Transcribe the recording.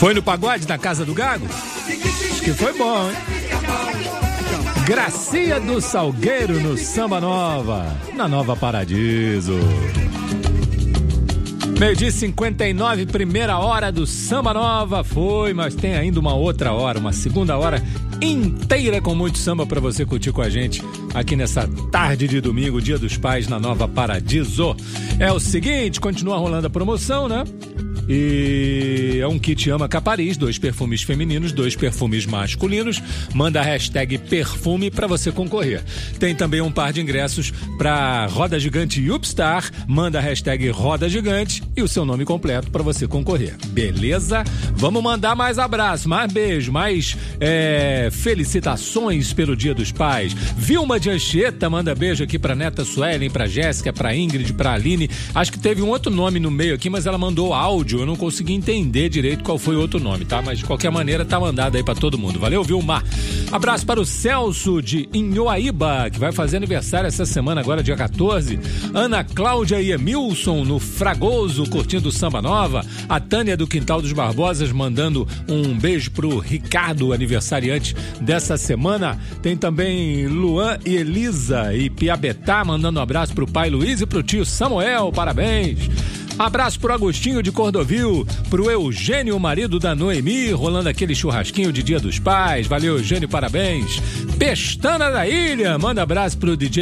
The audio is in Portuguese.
Foi no pagode na Casa do Gago? Acho que foi bom, hein? Gracia do Salgueiro no Samba Nova, na Nova Paradiso. 12h59, primeira hora do Samba Nova. Foi, mas tem ainda uma outra hora, uma segunda hora inteira com muito samba pra você curtir com a gente aqui nessa tarde de domingo, Dia dos Pais, na Nova Paradiso. É o seguinte, continua rolando a promoção, né? E é um kit Ama Capariz, 2 perfumes femininos, 2 perfumes masculinos. Manda a hashtag perfume pra você concorrer. Tem também um par de ingressos pra Roda Gigante Upstar. Manda a hashtag Roda Gigante e o seu nome completo pra você concorrer. Beleza? Vamos mandar mais abraço, mais beijo, mais felicitações pelo Dia dos Pais. Vilma de Anchieta manda beijo aqui pra Neta Suelen, pra Jéssica, pra Ingrid, pra Aline. Acho que teve um outro nome no meio aqui, mas ela mandou áudio. Eu não consegui entender direito qual foi o outro nome, tá? Mas de qualquer maneira tá mandado aí pra todo mundo. Valeu, Vilmar. Abraço para o Celso de Inhoaíba, que vai fazer aniversário essa semana, agora dia 14. Ana Cláudia e Emilson no Fragoso, curtindo Samba Nova. A Tânia do Quintal dos Barbosas mandando um beijo pro Ricardo, aniversariante dessa semana. Tem também Luan e Elisa e Piabetá mandando um abraço pro pai Luiz e pro tio Samuel. Parabéns. Abraço pro Agostinho de Cordovil, pro Eugênio, marido da Noemi, rolando aquele churrasquinho de Dia dos Pais. Valeu, Eugênio, parabéns. Pestana da Ilha, manda abraço pro DJ